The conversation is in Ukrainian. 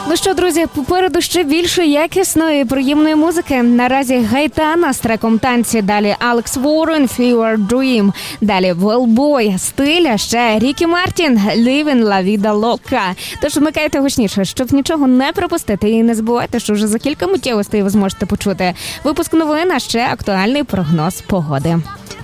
Ну що, друзі, попереду ще більше якісної і приємної музики. Наразі Гайтана з треком «Танці», далі Алекс Ворен, «Fever Dream», далі Велбой, «Стиля», ще Рікі Мартін, «Living La Vida Loca». Тож вмикайте гучніше, щоб нічого не пропустити. І не забувайте, що вже за кілька миттєвостей ви зможете почути випуск новин, а ще актуальний прогноз погоди.